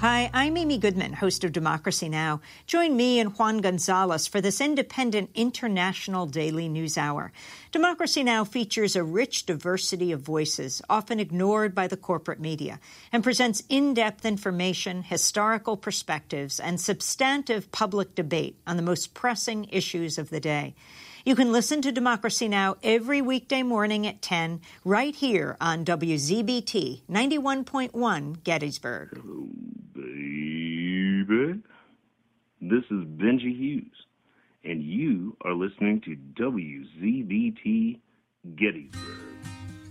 Hi, I'm Amy Goodman, host of Democracy Now! Join me and Juan Gonzalez for this independent international daily news hour. Democracy Now! Features a rich diversity of voices, often ignored by the corporate media, and presents in-depth information, historical perspectives, and substantive public debate on the most pressing issues of the day. You can listen to Democracy Now! Every weekday morning at 10, right here on WZBT 91.1 Gettysburg. Hello, baby. This is Benji Hughes, and you are listening to WZBT Gettysburg.